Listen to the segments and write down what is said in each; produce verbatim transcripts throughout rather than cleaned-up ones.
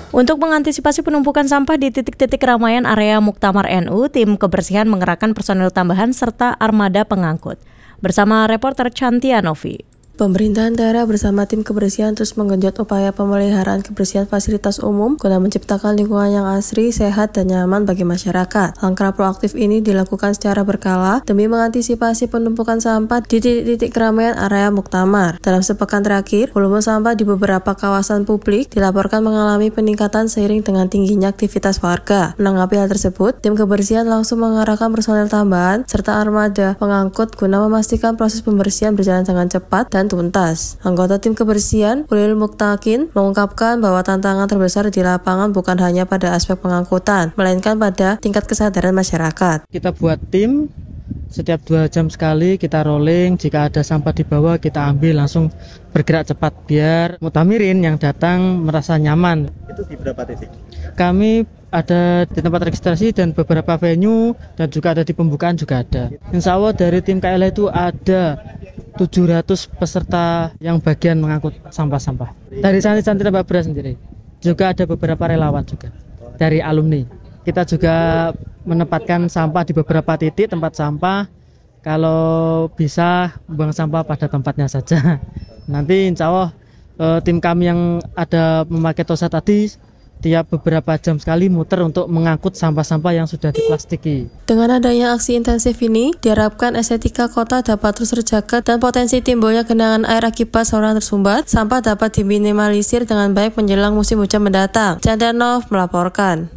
Untuk mengantisipasi penumpukan sampah di titik-titik keramaian area Muktamar N U, tim kebersihan mengerahkan personil tambahan serta armada pengangkut. Bersama reporter Chantia Novi. Pemerintahan daerah bersama tim kebersihan terus menggenjot upaya pemeliharaan kebersihan fasilitas umum guna menciptakan lingkungan yang asri, sehat, dan nyaman bagi masyarakat. Langkah proaktif ini dilakukan secara berkala demi mengantisipasi penumpukan sampah di titik-titik keramaian area Muktamar. Dalam sepekan terakhir, volume sampah di beberapa kawasan publik dilaporkan mengalami peningkatan seiring dengan tingginya aktivitas warga. Menanggapi hal tersebut, tim kebersihan langsung mengarahkan personel tambahan serta armada pengangkut guna memastikan proses pembersihan berjalan dengan cepat dan tuntas. Anggota tim kebersihan, Ulil Muktakin, mengungkapkan bahwa tantangan terbesar di lapangan bukan hanya pada aspek pengangkutan, melainkan pada tingkat kesadaran masyarakat. Kita buat tim, setiap dua jam sekali kita rolling, jika ada sampah di bawah kita ambil, langsung bergerak cepat biar mutamirin yang datang merasa nyaman. Itu di berapa titik? Kami ada di tempat registrasi dan beberapa venue, dan juga ada di pembukaan juga ada. Insya Allah dari tim K L itu ada tujuh ratus peserta yang bagian mengangkut sampah-sampah. Dari santri-santri Tambak Beras sendiri. Juga ada beberapa relawan juga dari alumni. Kita juga menempatkan sampah di beberapa titik tempat sampah. Kalau bisa buang sampah pada tempatnya saja. Nanti insya Allah eh, tim kami yang ada memakai tosa tadi tiap beberapa jam sekali muter untuk mengangkut sampah-sampah yang sudah diplastiki. Dengan adanya aksi intensif ini, diharapkan estetika kota dapat terus terjaga dan potensi timbulnya genangan air akibat saluran tersumbat, sampah dapat diminimalisir dengan baik menjelang musim hujan mendatang. Chandanov melaporkan.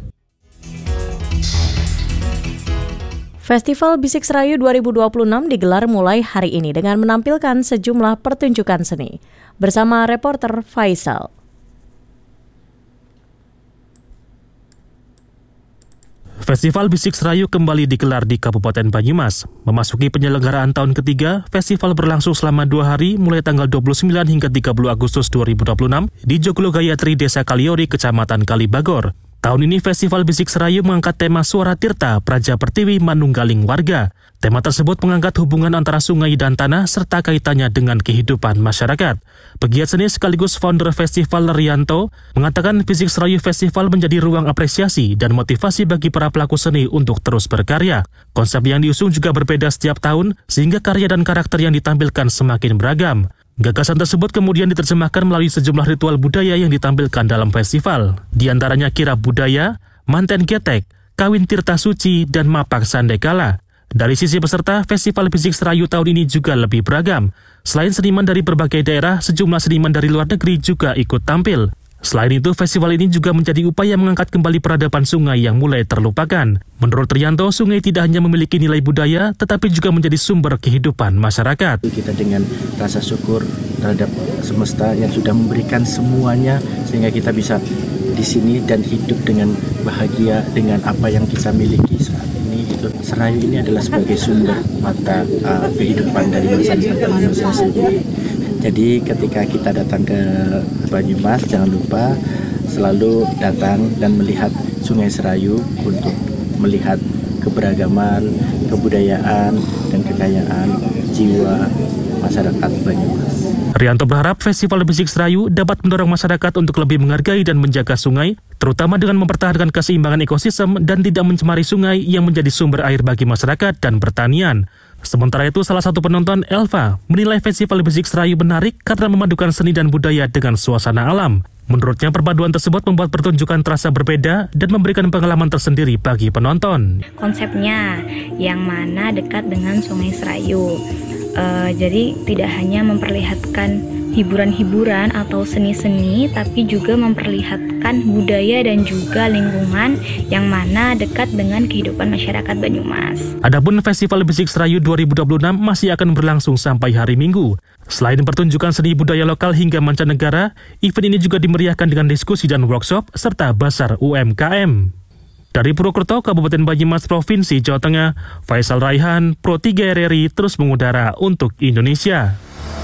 Festival Bisik Serayu dua ribu dua puluh enam digelar mulai hari ini dengan menampilkan sejumlah pertunjukan seni. Bersama reporter Faisal. Festival Bisik Serayu kembali digelar di Kabupaten Banyumas. Memasuki penyelenggaraan tahun ketiga, festival berlangsung selama dua hari mulai tanggal dua puluh sembilan hingga tiga puluh Agustus dua ribu dua puluh enam di Joglo Gayatri, Desa Kaliori, Kecamatan Kalibagor. Tahun ini Festival Bisik Serayu mengangkat tema Suara Tirta, Praja Pertiwi Manunggaling Warga. Tema tersebut mengangkat hubungan antara sungai dan tanah serta kaitannya dengan kehidupan masyarakat. Pegiat seni sekaligus founder festival Rianto mengatakan Bisik Serayu Festival menjadi ruang apresiasi dan motivasi bagi para pelaku seni untuk terus berkarya. Konsep yang diusung juga berbeda setiap tahun sehingga karya dan karakter yang ditampilkan semakin beragam. Gagasan tersebut kemudian diterjemahkan melalui sejumlah ritual budaya yang ditampilkan dalam festival. Di antaranya kirap budaya, manten getek, kawin tirta suci, dan mapak sandekala. Dari sisi peserta, Festival Bisik Serayu tahun ini juga lebih beragam. Selain seniman dari berbagai daerah, sejumlah seniman dari luar negeri juga ikut tampil. Selain itu, festival ini juga menjadi upaya mengangkat kembali peradaban sungai yang mulai terlupakan. Menurut Rianto, sungai tidak hanya memiliki nilai budaya, tetapi juga menjadi sumber kehidupan masyarakat. Kita dengan rasa syukur terhadap semesta yang sudah memberikan semuanya, sehingga kita bisa di sini dan hidup dengan bahagia dengan apa yang kita miliki saat ini. Itu Serayu ini adalah sebagai sumber mata uh, kehidupan dari masyarakat Indonesia sendiri. Jadi ketika kita datang ke Banyumas, jangan lupa selalu datang dan melihat Sungai Serayu untuk melihat keberagaman, kebudayaan, dan kekayaan jiwa masyarakat Banyumas. Rianto berharap Festival Bisik Serayu dapat mendorong masyarakat untuk lebih menghargai dan menjaga sungai, terutama dengan mempertahankan keseimbangan ekosistem dan tidak mencemari sungai yang menjadi sumber air bagi masyarakat dan pertanian. Sementara itu, salah satu penonton, Elva, menilai Festival Bisik Serayu menarik karena memadukan seni dan budaya dengan suasana alam. Menurutnya, perpaduan tersebut membuat pertunjukan terasa berbeda dan memberikan pengalaman tersendiri bagi penonton. Konsepnya yang mana dekat dengan Sungai Serayu. Uh, jadi tidak hanya memperlihatkan hiburan-hiburan atau seni-seni, tapi juga memperlihatkan budaya dan juga lingkungan yang mana dekat dengan kehidupan masyarakat Banyumas. Adapun Festival Bisik Serayu dua ribu dua puluh enam masih akan berlangsung sampai hari Minggu. Selain pertunjukan seni budaya lokal hingga mancanegara, event ini juga dimeriahkan dengan diskusi dan workshop serta basar U M K M. Dari Purwokerto, Kabupaten Banyumas, Provinsi Jawa Tengah, Faisal Raihan, Pro tiga R R I terus mengudara untuk Indonesia.